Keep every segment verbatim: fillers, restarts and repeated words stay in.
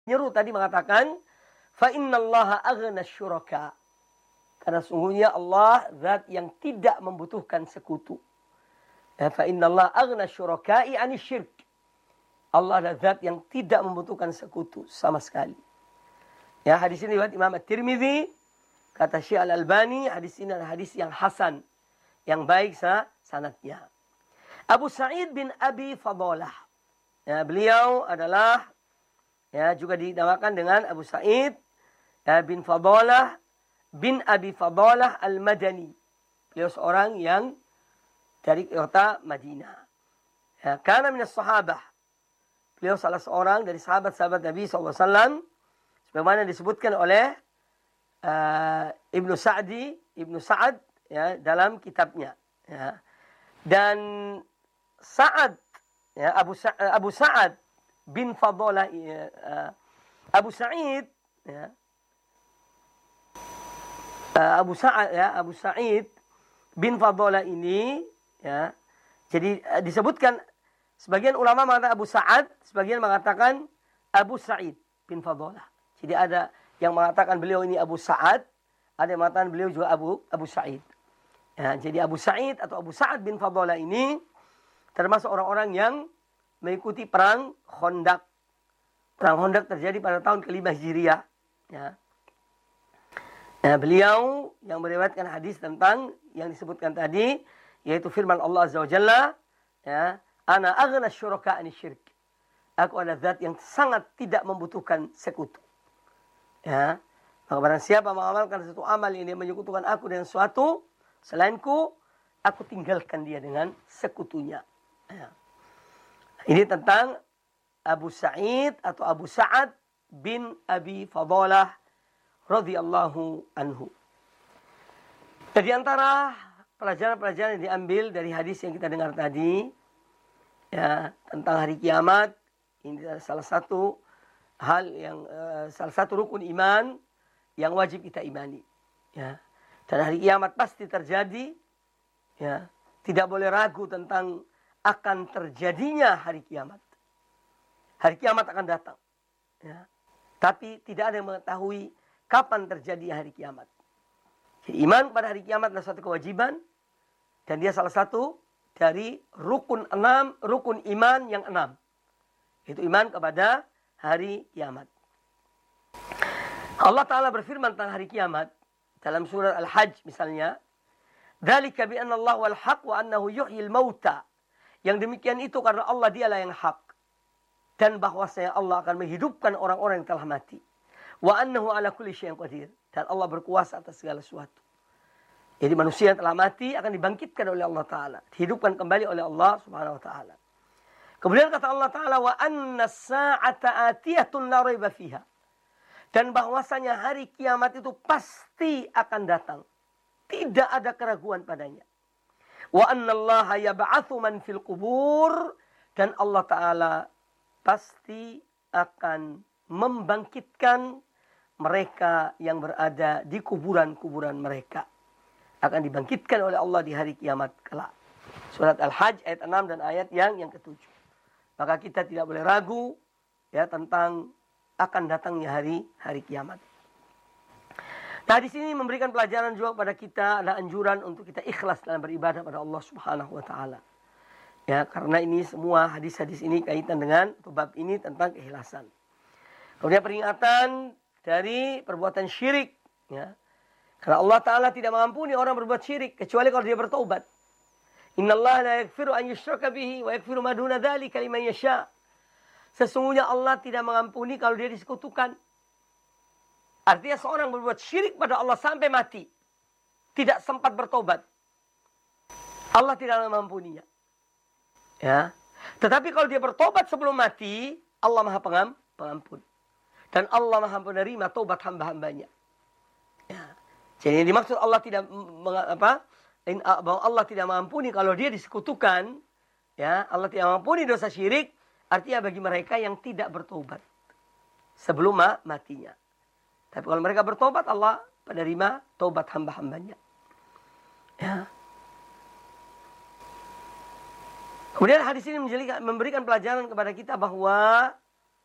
Nyeru tadi mengatakan, fa innallaha aghna syuraka. Karena sungguhnya Allah zat yang tidak membutuhkan sekutu. Ya, fa innallaha aghna syuraka'i 'ani syirk. Allah adalah zat yang tidak membutuhkan sekutu sama sekali. Ya, hadis ini riwayat Imam At-Tirmidzi. Kata Syekh Al-Albani, hadis ini adalah hadis yang hasan, yang baik sanadnya. Abu Sa'id bin Abi Fadalah. Ya, beliau adalah ya juga dinamakan dengan Abu Sa'id ya, bin Fadalah bin Abi Fadalah Al-Madani. Beliau seorang yang dari kota Madinah. Ya, karena minas sahabah. Beliau salah seorang dari sahabat-sahabat Nabi shallallahu alaihi wasallam. Sebagaimana disebutkan oleh uh, Ibnu Sa'di, Ibnu Sa'ad ya, dalam kitabnya. Ya. Dan Sa'ad, ya, Abu, Sa Abu Sa'ad bin Fadalah, ya, uh, Abu Sa'id, ya, uh, Abu Sa'ad, ya, Abu Sa'id bin Fadalah ini, ya, jadi uh, disebutkan sebagian ulama mengatakan Abu Sa'ad, sebagian mengatakan Abu Sa'id bin Fadalah. Jadi ada yang mengatakan beliau ini Abu Sa'ad, ada yang mengatakan beliau juga Abu Abu Sa'id. Ya, jadi Abu Sa'id atau Abu Sa'ad bin Fadalah ini termasuk orang-orang yang mengikuti perang Khandaq. Perang Khandaq terjadi pada tahun kelima Hijriah. Ya. Nah, beliau yang meriwayatkan hadis tentang yang disebutkan tadi, yaitu firman Allah Azza wa Jalla, ya, ana aghna syuraka 'ani syirk. Aku adalah zat yang sangat tidak membutuhkan sekutu. Ya. Maka barang siapa mengamalkan satu amal yang dia menyekutukan aku dengan suatu selainku, aku tinggalkan dia dengan sekutunya. Ya. Ini tentang Abu Sa'id atau Abu Sa'ad bin Abi Fadalah radhiyallahu anhu. Jadi antara pelajaran-pelajaran yang diambil dari hadis yang kita dengar tadi, ya, tentang hari kiamat, ini adalah salah satu hal yang uh, salah satu rukun iman yang wajib kita imani. Ya. Dan hari kiamat pasti terjadi. Ya. Tidak boleh ragu tentang akan terjadinya hari kiamat. Hari kiamat akan datang. Ya. Tapi tidak ada yang mengetahui kapan terjadi hari kiamat. Jadi iman pada hari kiamat adalah suatu kewajiban. Dan dia salah satu dari rukun enam, rukun iman yang enam. Itu iman kepada hari kiamat. Allah Ta'ala berfirman tentang hari kiamat. Dalam surat Al-Hajj misalnya. Dzalika bi anna Allah wal haq wa annahu yuhyil mauta. Yang demikian itu karena Allah dialah yang hak. Dan bahwasanya Allah akan menghidupkan orang-orang yang telah mati. Wa annahu ala kulli syai'in qadir. Dan Allah berkuasa atas segala sesuatu. Jadi manusia yang telah mati akan dibangkitkan oleh Allah Ta'ala. Dihidupkan kembali oleh Allah Subhanahu Wa Ta'ala. Kemudian kata Allah Ta'ala, wa anna sa'ata atiyatun la raiba fiha. Dan bahwasanya hari kiamat itu pasti akan datang. Tidak ada keraguan padanya. Wa anna allaha yab'atsu man fil qubur. Dan Allah Ta'ala pasti akan membangkitkan mereka yang berada di kuburan-kuburan mereka. Akan dibangkitkan oleh Allah di hari kiamat kelak. Surat Al-Hajj ayat enam dan ayat yang yang ketujuh. Maka kita tidak boleh ragu ya tentang akan datangnya hari hari kiamat. Nah, di sini memberikan pelajaran juga kepada kita, ada anjuran untuk kita ikhlas dalam beribadah pada Allah Subhanahu wa taala. Ya, karena ini semua hadis-hadis ini kaitan dengan bab ini tentang keikhlasan. Kemudian peringatan dari perbuatan syirik, ya. Karena Allah Ta'ala tidak mengampuni orang berbuat syirik kecuali kalau dia bertaubat. Innallaha la yaghfiru an yushraka bihi wa yaghfiru ma duna dzalika liman yasha. Sesungguhnya Allah tidak mengampuni kalau dia disekutukan. Artinya seorang berbuat syirik pada Allah sampai mati, tidak sempat bertobat, Allah tidak mengampuninya. Ya. Tetapi kalau dia bertobat sebelum mati, Allah Maha Pengam, Pengampun. Dan Allah Maha menerima taubat hamba-hambanya. Ya. Jadi yang dimaksud Allah tidak apa? Bahwa Allah tidak mengampuni kalau dia disekutukan, ya, Allah tidak mengampuni dosa syirik, artinya bagi mereka yang tidak bertobat sebelum matinya. Tapi kalau mereka bertobat, Allah menerima taubat hamba-hambanya. Ya. Kemudian hadis ini memberikan pelajaran kepada kita bahwa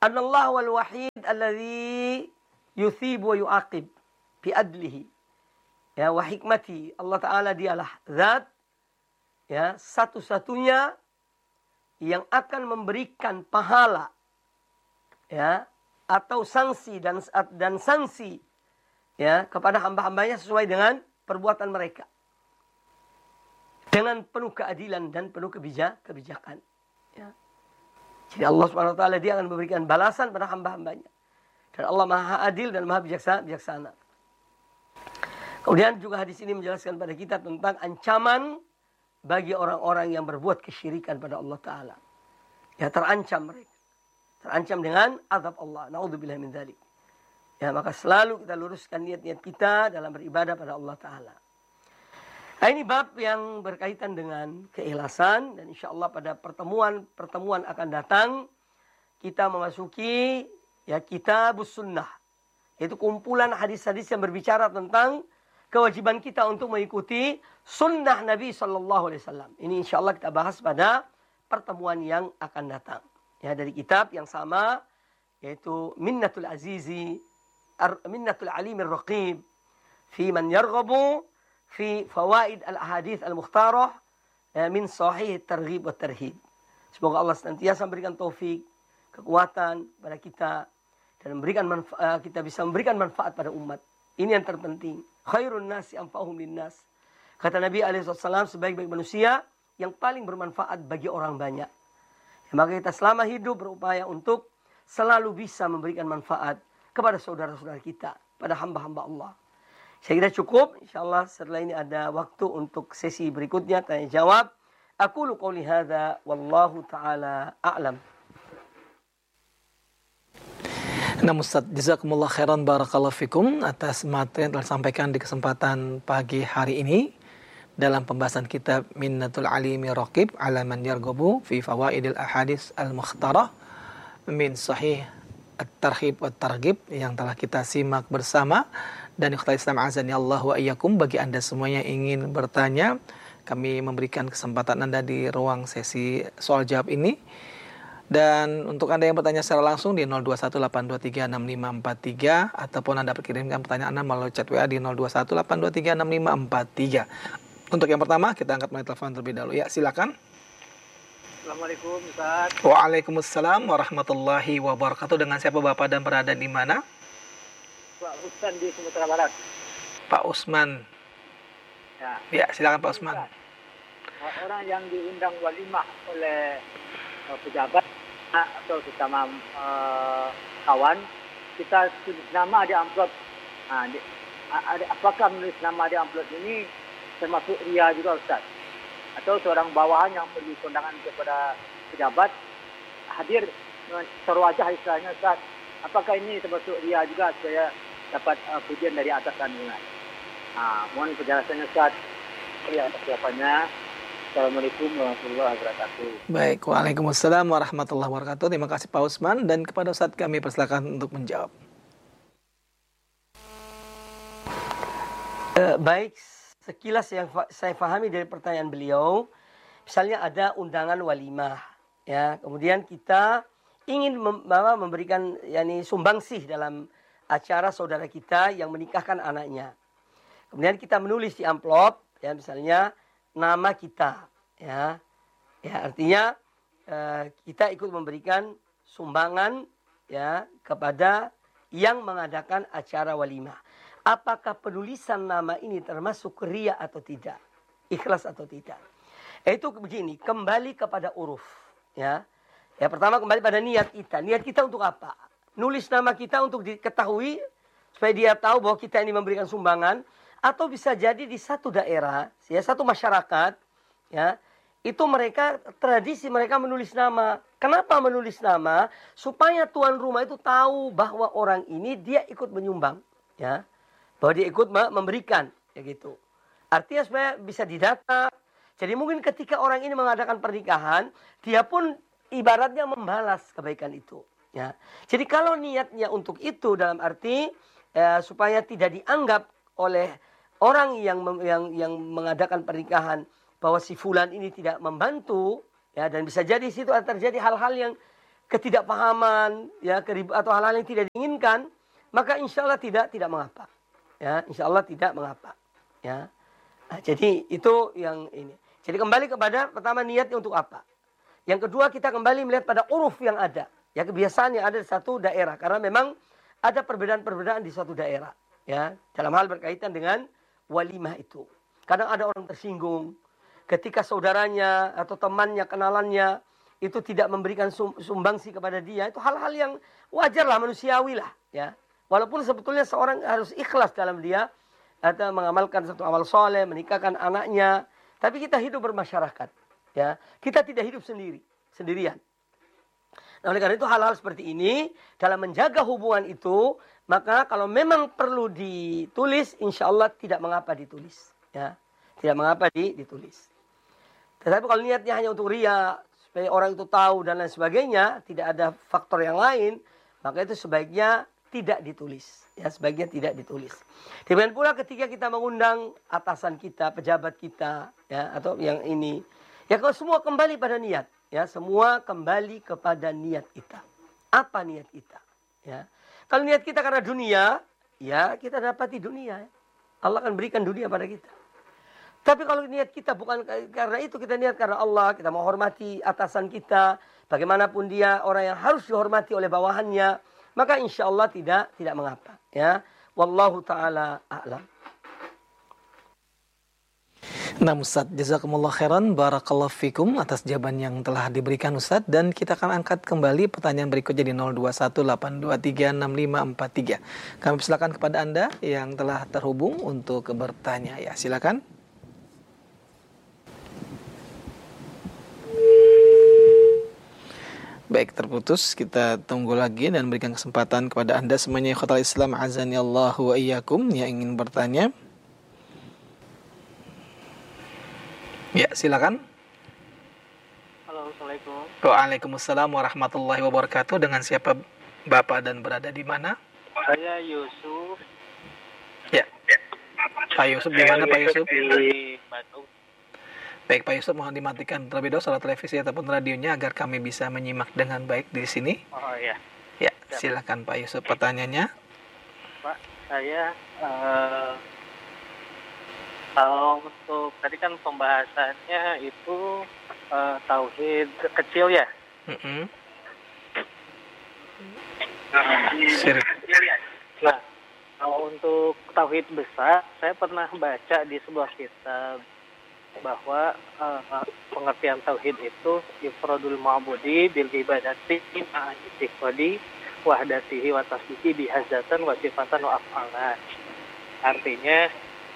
Anallah wal wahid alladhi yuthib wa yu'aqib bi adlihi. Ya, wa hikmati. Allah Ta'ala dialah zat ya, satu-satunya yang akan memberikan pahala ya, atau sanksi dan dan sanksi ya kepada hamba-hambanya sesuai dengan perbuatan mereka. Dengan penuh keadilan dan penuh kebijak, kebijakan. Ya. Jadi Allah Subhanahu wa taala dia akan memberikan balasan pada hamba-hambanya. Dan Allah Maha Adil dan Maha bijaksana, bijaksana. Kemudian juga hadis ini menjelaskan pada kita tentang ancaman bagi orang-orang yang berbuat kesyirikan pada Allah Ta'ala. Ya, terancam mereka. Terancam dengan azab Allah. Na'udzubillah min dzalik. Ya, maka selalu kita luruskan niat-niat kita dalam beribadah pada Allah Ta'ala. Nah, ini bab yang berkaitan dengan keikhlasan. Dan insya Allah pada pertemuan-pertemuan akan datang, kita memasuki ya kitabus sunnah. Yaitu kumpulan hadis-hadis yang berbicara tentang kewajiban kita untuk mengikuti sunnah Nabi Sallallahu Alaihi Wasallam. Ini insya Allah kita bahas pada pertemuan yang akan datang. Ya, dari kitab yang sama, yaitu Minnatul Azizi, Minnatul Alimir Raqib, fi man yarghabu fi fawaid al-ahadith al-mukhtarah min sahih targhib wa tarhib. Semoga Allah senantiasa memberikan taufik, kekuatan pada kita dan memberikan manfaat, kita bisa memberikan manfaat pada umat. Ini yang terpenting. Khairun nasi anfa'uhum linnas. Kata Nabi alaihi wasallam, sebaik-baik manusia yang paling bermanfaat bagi orang banyak. Ya, maka kita selama hidup berupaya untuk selalu bisa memberikan manfaat kepada saudara-saudara kita, pada hamba-hamba Allah. Saya kira cukup. InsyaAllah setelah ini ada waktu untuk sesi berikutnya, tanya jawab. Aqulu qouli hadza wallahu ta'ala a'lam. Nah, Ustaz, jazakumullah khairan barakallahu fikum atas materi yang telah disampaikan di kesempatan pagi hari ini dalam pembahasan kitab Minnatul Alimi Raqib ala man yarghabu fi fawaidil ahadits al-mukhtarah min sahih at-tarhib wa targhib yang telah kita simak bersama. Dan ikhwal Islam azani Allah wa iyyakum, bagi Anda semuanya yang ingin bertanya, kami memberikan kesempatan Anda di ruang sesi soal jawab ini. Dan untuk Anda yang bertanya secara langsung di nol dua satu delapan dua tiga enam lima empat tiga ataupun Anda berkirimkan pertanyaan Anda melalui chat W A di nol dua satu delapan dua tiga enam lima empat tiga. Untuk yang pertama kita angkat melalui telepon terlebih dahulu. Ya, silakan. Assalamualaikum Ustaz. Waalaikumsalam warahmatullahi wabarakatuh. Dengan siapa Bapak dan berada di mana? Pak Usman di Sumatera Barat. Pak Usman. Ya, ya silakan Pak Usman. Orang yang diundang walimah oleh uh, pejabat atau sesama uh, kawan, kita tulis nama di amplop. Nah, di, ada, apakah menulis nama di amplop ini termasuk ria juga Ustaz? Atau seorang bawahan yang beri kondangan kepada pejabat hadir dengan terwajah istilahnya Ustaz? Apakah ini termasuk ria juga supaya dapat uh, pujian dari atas kandungan? Nah, mohon penjelasannya Ustaz. Ya, atas jawabannya. Assalamualaikum warahmatullahi wabarakatuh. Baik, waalaikumsalam warahmatullahi wabarakatuh. Terima kasih Pak Usman, dan kepada Ustaz kami persilakan untuk menjawab. Uh, baik, sekilas yang fa- saya pahami dari pertanyaan beliau, misalnya ada undangan walimah, ya, kemudian kita ingin mem- memberikan yakni sumbangsih dalam acara saudara kita yang menikahkan anaknya. Kemudian kita menulis di amplop, ya, misalnya nama kita, ya, ya artinya uh, kita ikut memberikan sumbangan, ya, kepada yang mengadakan acara walimah. Apakah penulisan nama ini termasuk riya atau tidak, ikhlas atau tidak? Itu begini, kembali kepada uruf, ya. Ya, pertama kembali pada niat kita. Niat kita untuk apa? Nulis nama kita untuk diketahui supaya dia tahu bahwa kita ini memberikan sumbangan. Atau bisa jadi di satu daerah, ya, satu masyarakat, ya, itu mereka, tradisi mereka menulis nama. Kenapa menulis nama? Supaya tuan rumah itu tahu bahwa orang ini dia ikut menyumbang, ya, bahwa dia ikut memberikan, ya gitu. Artinya supaya bisa didata. Jadi mungkin ketika orang ini mengadakan pernikahan, dia pun ibaratnya membalas kebaikan itu, ya. Jadi kalau niatnya untuk itu dalam arti ya, supaya tidak dianggap oleh orang yang yang yang mengadakan pernikahan bahwa si fulan ini tidak membantu, ya, dan bisa jadi di situ terjadi hal-hal yang ketidakpahaman, ya, kerib- atau hal-hal yang tidak diinginkan, maka insya Allah tidak tidak mengapa. Ya, insya Allah tidak mengapa. Ya. Nah, jadi itu yang ini. Jadi kembali kepada pertama niatnya untuk apa. Yang kedua kita kembali melihat pada uruf yang ada. Ya, kebiasaan yang ada di satu daerah. Karena memang ada perbedaan-perbedaan di suatu daerah. Ya, dalam hal berkaitan dengan walimah itu. Kadang ada orang tersinggung ketika saudaranya atau temannya, kenalannya itu tidak memberikan sumbangsi kepada dia. Itu hal-hal yang wajar lah, manusiawi lah. Ya. Walaupun sebetulnya seorang harus ikhlas dalam dia atau mengamalkan satu amal soleh, menikahkan anaknya. Tapi kita hidup bermasyarakat. Ya. Kita tidak hidup sendiri, sendirian. Nah, oleh karena itu hal-hal seperti ini, dalam menjaga hubungan itu, maka kalau memang perlu ditulis, insya Allah tidak mengapa ditulis. Ya. Tidak mengapa ditulis. Tetapi kalau niatnya hanya untuk riya, supaya orang itu tahu dan lain sebagainya, tidak ada faktor yang lain, maka itu sebaiknya tidak ditulis. Ya, sebaiknya tidak ditulis. Demikian pula ketika kita mengundang atasan kita, pejabat kita, ya, atau yang ini, ya kalau semua kembali pada niat, ya, semua kembali kepada niat kita. Apa niat kita? Ya. Kalau niat kita karena dunia, ya kita dapati dunia. Ya. Allah akan berikan dunia pada kita. Tapi kalau niat kita bukan karena itu, kita niat karena Allah, kita menghormati atasan kita, bagaimanapun dia orang yang harus dihormati oleh bawahannya, maka insya Allah tidak tidak mengapa. Ya, wallahu taala a'lam. Nah Ustaz, jazakumullah khairan, barakallahu fikum atas jawaban yang telah diberikan Ustaz. Dan kita akan angkat kembali pertanyaan berikutnya di nol dua satu delapan dua tiga enam lima empat tiga. Kami persilakan kepada Anda yang telah terhubung untuk bertanya. Ya, silakan. Baik, terputus. Kita tunggu lagi dan berikan kesempatan kepada Anda semuanya ikhwatal Islam azani Allah wa iyyakum yang ingin bertanya. Ya, silakan. Halo, Assalamualaikum. Waalaikumsalam warahmatullahi wabarakatuh. Dengan siapa Bapak dan berada di mana? Saya Yusuf. Ya. Pak Yusuf di mana Pak Yusuf? Di Bandung. Baik Pak Yusuf, mohon dimatikan terlebih dahulu salah televisi ataupun radionya agar kami bisa menyimak dengan baik di sini. Oh iya. Ya, silakan Pak Yusuf pertanyaannya. Pak, saya uh, kalau untuk tadi kan pembahasannya itu uh, tauhid kecil ya. Mm-hmm. Syirik. Nah, kalau untuk tauhid besar, saya pernah baca di sebuah kitab bahwa uh, pengertian tauhid itu ifradul ma'budi bil ibadati ma'a istiqadi wahdatihi wa tasbihi bihazatan wa sifatan wa af'alan. Artinya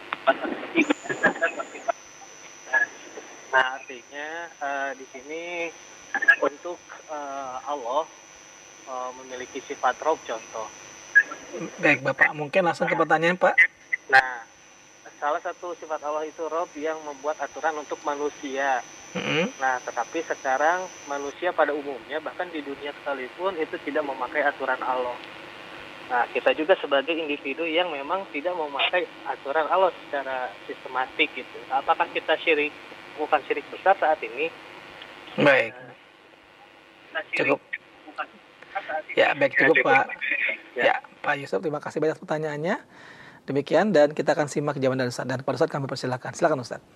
Nah, artinya uh, di sini untuk uh, Allah uh, memiliki sifat Rabb contoh. Baik Bapak, mungkin langsung ke pertanyaan Pak. Nah, salah satu sifat Allah itu Rabb yang membuat aturan untuk manusia. Mm-hmm. Nah, tetapi sekarang manusia pada umumnya bahkan di dunia sekalipun itu tidak memakai aturan Allah. Nah, kita juga sebagai individu yang memang tidak memakai aturan Allah secara sistematik gitu. Apakah kita syirik, bukan syirik besar saat ini? Baik. Nah, cukup. Ya, baik cukup Pak. Ya, Pak Yusuf, terima kasih banyak pertanyaannya. Demikian dan kita akan simak jawaban dari Ustaz. Dan pada Ustaz kami persilakan. Silakan Ustaz.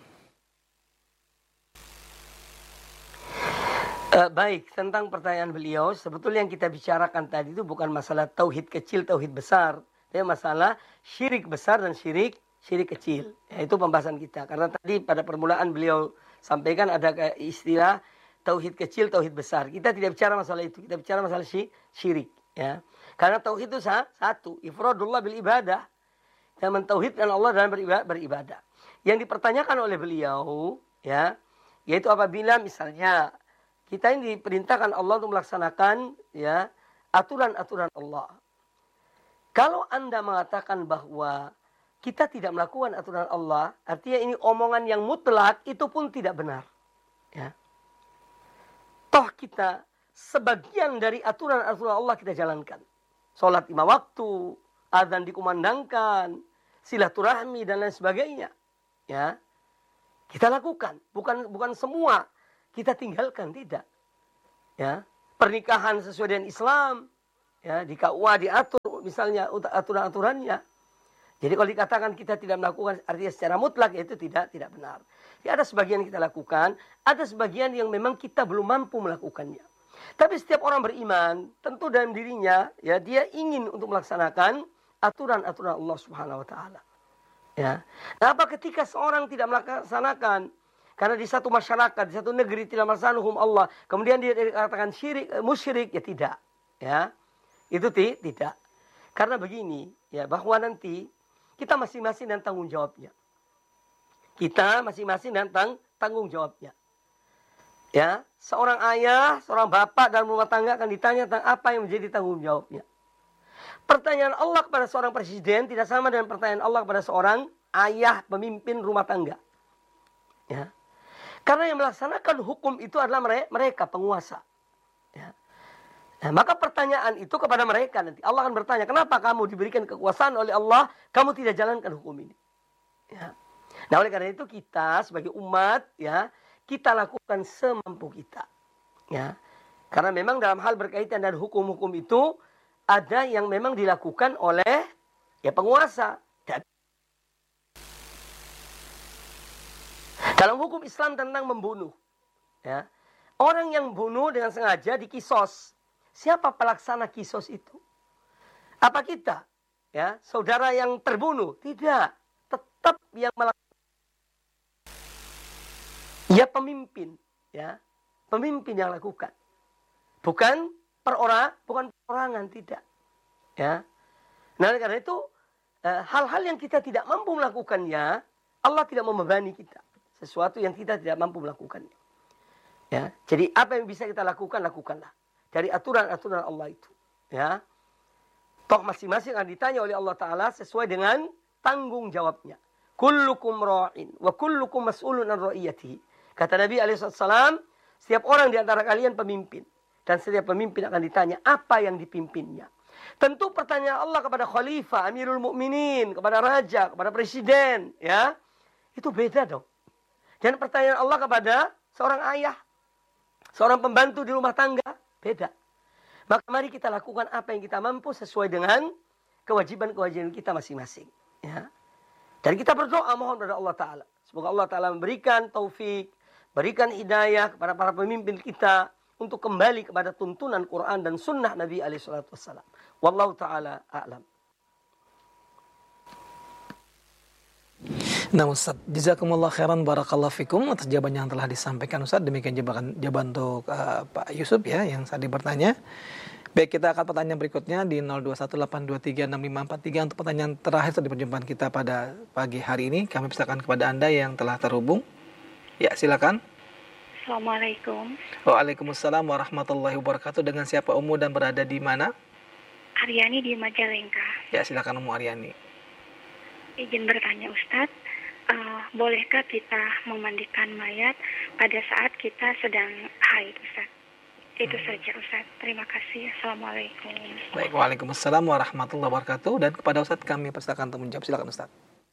Uh, baik, tentang pertanyaan beliau, sebetulnya yang kita bicarakan tadi itu bukan masalah tauhid kecil, tauhid besar. Tapi masalah syirik besar dan syirik syirik kecil. Ya, itu pembahasan kita. Karena tadi pada permulaan beliau sampaikan ada istilah tauhid kecil, tauhid besar. Kita tidak bicara masalah itu. Kita bicara masalah syirik. Ya. Karena tauhid itu satu. Ifradullah bil ibadah. Dan mentauhidkan Allah dalam beribadah. Yang dipertanyakan oleh beliau, ya, yaitu apabila misalnya kita ini diperintahkan Allah untuk melaksanakan, ya, aturan-aturan Allah. Kalau Anda mengatakan bahwa kita tidak melakukan aturan Allah, artinya ini omongan yang mutlak, itu pun tidak benar. Ya. Toh kita sebagian dari aturan-aturan Allah kita jalankan. Sholat lima waktu, azan dikumandangkan, silaturahmi dan lain sebagainya. Ya. Kita lakukan, bukan bukan semua kita tinggalkan, tidak. Ya. pernikahan sesuai dengan Islam. Ya, di K U A diatur misalnya aturan-aturannya. Jadi kalau dikatakan kita tidak melakukan artinya secara mutlak, itu tidak tidak benar. Ya, ada sebagian kita lakukan, ada sebagian yang memang kita belum mampu melakukannya. Tapi setiap orang beriman, tentu dalam dirinya ya dia ingin untuk melaksanakan aturan-aturan Allah Subhanahu wa taala. Ya. Nah, apa ketika seorang tidak melaksanakan karena di satu masyarakat, di satu negeri tidak melaksanakan hukum Allah, kemudian dia dikatakan syirik, musyrik, ya tidak. Ya. Itu tidak. Karena begini, ya bahwa nanti kita masing-masing dan tanggung jawabnya. Kita masing-masing dan tang tanggung jawabnya. Ya, seorang ayah, seorang bapak dalam rumah tangga akan ditanya tentang apa yang menjadi tanggung jawabnya. Pertanyaan Allah kepada seorang presiden tidak sama dengan pertanyaan Allah kepada seorang ayah pemimpin rumah tangga. Ya. Karena yang melaksanakan hukum itu adalah mereka penguasa. Ya. Nah, maka pertanyaan itu kepada mereka nanti. Allah akan bertanya, kenapa kamu diberikan kekuasaan oleh Allah, kamu tidak jalankan hukum ini? Ya. Nah, oleh karena itu kita sebagai umat, ya, kita lakukan semampu kita. Ya. Karena memang dalam hal berkaitan dengan hukum-hukum itu, ada yang memang dilakukan oleh ya penguasa. Dalam hukum Islam tentang membunuh. Ya. Orang yang bunuh dengan sengaja dikisos. Siapa pelaksana kisos itu? Apa kita? Ya, saudara yang terbunuh? Tidak. Tetap yang melakukan. Ya pemimpin, ya. Pemimpin yang lakukan. Bukan perorang, bukan perorangan, tidak. Ya. Nah, karena itu hal-hal yang kita tidak mampu melakukannya, Allah tidak membebani kita. Sesuatu yang kita tidak mampu melakukannya. Ya. Jadi apa yang bisa kita lakukan, lakukanlah. Dari aturan-aturan Allah itu. Ya. Toh masing-masing akan ditanya oleh Allah Ta'ala sesuai dengan tanggung jawabnya. Kullukum ra'in wa kullukum mas'ulun an ra'iyatihi. Kata Nabi alaihi wasallam, setiap orang di antara kalian pemimpin. Dan setiap pemimpin akan ditanya apa yang dipimpinnya. Tentu pertanyaan Allah kepada khalifah, amirul mukminin, kepada raja, kepada presiden. Ya, itu beda dong. Dan pertanyaan Allah kepada seorang ayah, seorang pembantu di rumah tangga. Beda. Maka mari kita lakukan apa yang kita mampu sesuai dengan kewajiban-kewajiban kita masing-masing. Ya. Dan kita berdoa mohon kepada Allah Ta'ala. Semoga Allah Ta'ala memberikan taufik, berikan hidayah kepada para pemimpin kita untuk kembali kepada tuntunan Quran dan sunnah Nabi alaihi salatu wassalam. Wallahu Ta'ala a'lam. Nah Ustaz, jazakumullah khairan barakallahu fikum atas jawaban yang telah disampaikan Ustaz. Demikian jawaban, jawaban untuk uh, Pak Yusuf ya yang tadi bertanya. Baik, kita akan pertanyaan berikutnya di nol dua satu delapan dua tiga enam lima empat tiga untuk pertanyaan terakhir di perjumpaan kita pada pagi hari ini. Kami persilakan kepada Anda yang telah terhubung. Ya, silakan. Assalamualaikum. Waalaikumsalam warahmatullahi wabarakatuh. Dengan siapa Umu dan berada di mana? Aryani di Majalengka. Ya, silakan Umu Aryani. Izin bertanya Ustadz, uh, bolehkah kita memandikan mayat pada saat kita sedang haid Ustadz? Itu hmm. saja Ustadz. Terima kasih. Assalamualaikum. Baik, waalaikumsalam warahmatullahi wabarakatuh. Dan kepada Ustadz kami persilakan untuk menjawab. Silakan Ustadz.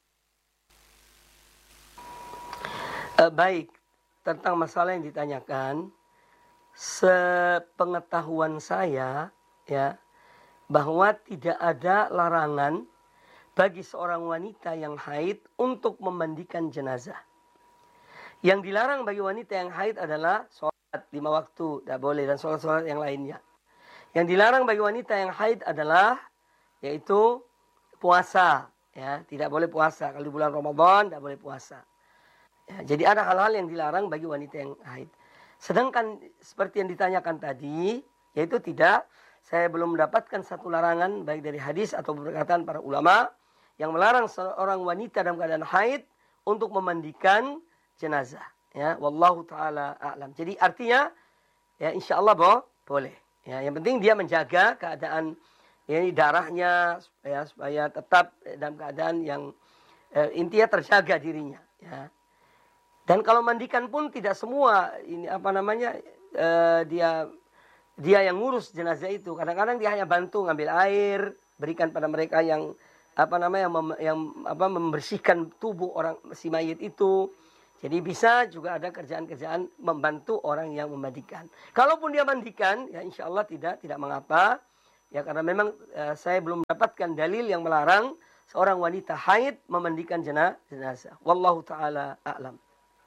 Uh, baik, tentang masalah yang ditanyakan, sepengetahuan saya ya bahwa tidak ada larangan bagi seorang wanita yang haid untuk memandikan jenazah. Yang dilarang bagi wanita yang haid adalah sholat lima waktu, tidak boleh, dan sholat-sholat yang lainnya. Yang dilarang bagi wanita yang haid adalah yaitu puasa, ya, tidak boleh puasa. Kalau di bulan Ramadan tidak boleh puasa. Ya, jadi ada hal-hal yang dilarang bagi wanita yang haid. Sedangkan seperti yang ditanyakan tadi, yaitu tidak, saya belum mendapatkan satu larangan baik dari hadis atau perkataan para ulama yang melarang seorang wanita dalam keadaan haid untuk memandikan jenazah. Ya, wallahu taala a'lam. Jadi artinya ya insyaallah boh, boleh. Ya, yang penting dia menjaga keadaan ya, darahnya supaya supaya tetap dalam keadaan yang eh, intinya terjaga dirinya. Ya. Dan kalau mandikan pun tidak semua ini apa namanya eh, dia dia yang ngurus jenazah itu. Kadang-kadang dia hanya bantu ngambil air, berikan pada mereka yang apa namanya yang, mem, yang apa membersihkan tubuh orang si mayit itu. Jadi bisa juga ada kerjaan-kerjaan membantu orang yang memandikan. Kalaupun dia mandikan, ya insya Allah tidak tidak mengapa. Ya karena memang uh, saya belum mendapatkan dalil yang melarang seorang wanita haid memandikan jenazah. Wallahu taala a'lam.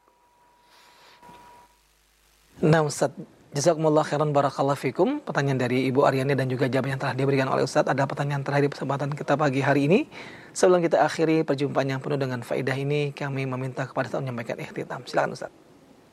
Nah Ustaz, jazakumullah khairan barakallahu fikum. Pertanyaan dari Ibu Aryani dan juga jawaban yang telah diberikan oleh Ustaz. Ada pertanyaan terakhir di kesempatan kita pagi hari ini. Sebelum kita akhiri perjumpaan yang penuh dengan faedah ini, kami meminta kepada Ustaz menyampaikan ikhtitam. Silakan Ustaz.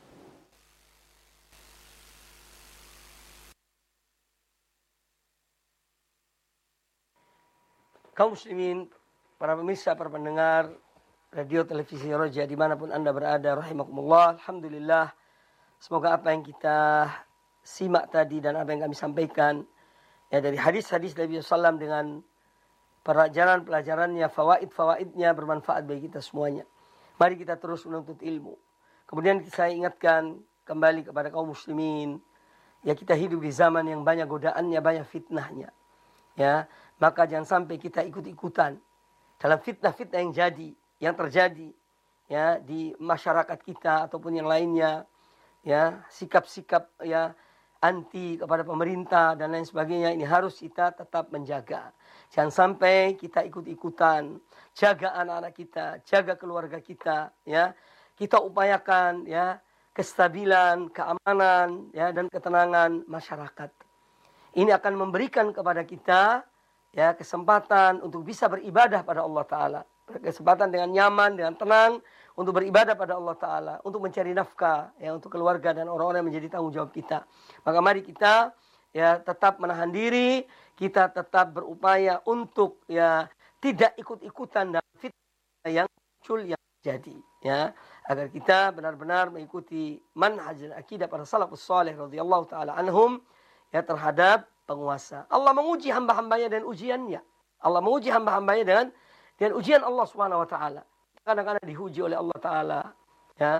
Kaum muslimin, para pemirsa, para pendengar radio televisi Roja dimanapun Anda berada, rahimakumullah. Alhamdulillah, semoga apa yang kita simak tadi dan apa yang kami sampaikan ya dari hadis-hadis Nabi sallallahu alaihi wasallam dengan pelajaran-pelajarannya, fawaid-fawaidnya bermanfaat bagi kita semuanya. Mari kita terus menuntut ilmu. Kemudian saya ingatkan kembali kepada kaum muslimin, ya kita hidup di zaman yang banyak godaannya, banyak fitnahnya. Ya, maka jangan sampai kita ikut-ikutan dalam fitnah-fitnah yang jadi, yang terjadi ya di masyarakat kita ataupun yang lainnya, ya, sikap-sikap ya anti kepada pemerintah dan lain sebagainya, ini harus kita tetap menjaga. Jangan sampai kita ikut-ikutan. Jaga anak-anak kita, jaga keluarga kita, ya. Kita upayakan ya kestabilan, keamanan ya dan ketenangan masyarakat. Ini akan memberikan kepada kita ya kesempatan untuk bisa beribadah pada Allah Ta'ala. Kesempatan dengan nyaman, dengan tenang untuk beribadah pada Allah Ta'ala. Untuk mencari nafkah ya untuk keluarga dan orang-orang yang menjadi tanggung jawab kita. Maka mari kita ya tetap menahan diri. Kita tetap berupaya untuk ya tidak ikut-ikutan dalam fitnah yang muncul yang terjadi. Ya, agar kita benar-benar mengikuti manhaj dan akidah para salafus saleh radhiyallahu taala anhum ya terhadap penguasa. Allah menguji hamba-hambanya dan ujiannya. Allah menguji hamba-hambanya dengan dengan ujian Allah Subhanahu wa taala. Kadang-kadang diuji oleh Allah taala ya.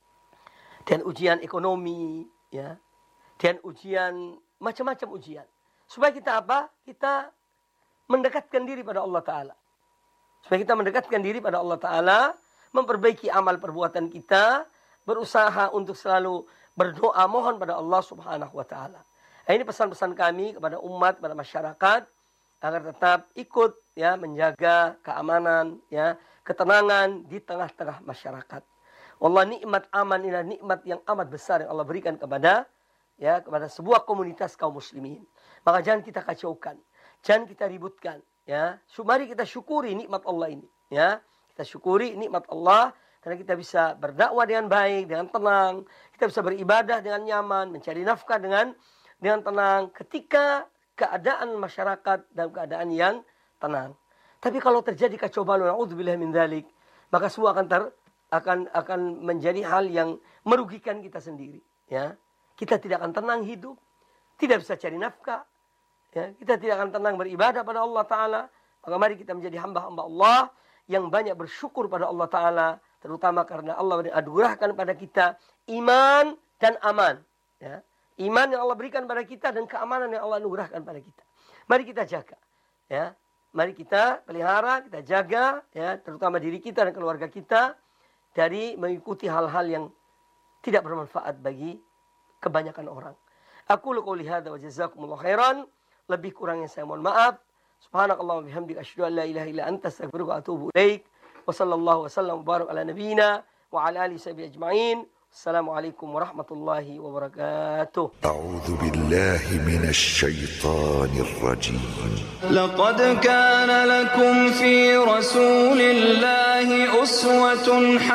Dan ujian ekonomi ya. Dan ujian macam-macam ujian. Supaya kita apa? Kita mendekatkan diri pada Allah taala. Supaya kita mendekatkan diri pada Allah taala, memperbaiki amal perbuatan kita, berusaha untuk selalu berdoa mohon pada Allah Subhanahu wa taala. Nah, ini pesan-pesan kami kepada umat, kepada masyarakat agar tetap ikut ya menjaga keamanan ya, ketenangan di tengah-tengah masyarakat. Wallah, nikmat aman inilah nikmat yang amat besar yang Allah berikan kepada ya kepada sebuah komunitas kaum muslimin. Maka jangan kita kacaukan, jangan kita ributkan ya. Mari kita syukuri nikmat Allah ini ya. Kita syukuri nikmat Allah karena kita bisa berdakwah dengan baik, dengan tenang, kita bisa beribadah dengan nyaman, mencari nafkah dengan dengan tenang ketika keadaan masyarakat dalam keadaan yang tenang. Tapi kalau terjadi kacau balau, naudzubillah min dzalik, maka semua akan ter, akan akan menjadi hal yang merugikan kita sendiri, ya. Kita tidak akan tenang hidup, tidak bisa cari nafkah, ya. Kita tidak akan tenang beribadah pada Allah taala. Maka mari kita menjadi hamba-hamba Allah yang banyak bersyukur pada Allah taala, terutama karena Allah anugerahkan pada kita iman dan aman, ya. Iman yang Allah berikan pada kita dan keamanan yang Allah anugerahkan pada kita. Mari kita jaga, ya. Mari kita pelihara, kita jaga, ya, terutama diri kita dan keluarga kita dari mengikuti hal-hal yang tidak bermanfaat bagi kebanyakan orang. Aku qouli hadza wa jazakumullah khairan. Lebih kurangnya saya mohon maaf. Subhanakallah wa bihamdika asyhadu an la ilaha illa anta astaghfiruka wa atubu ilaik. Wa sallallahu wasallam wa barak ala nabiyyina wa ala alihi washabihi ajma'in. Assalamualaikum warahmatullahi wabarakatuh. A'udzu billahi minasy syaithanir rajim. Laqad kana lakum fi Rasulillahi uswatun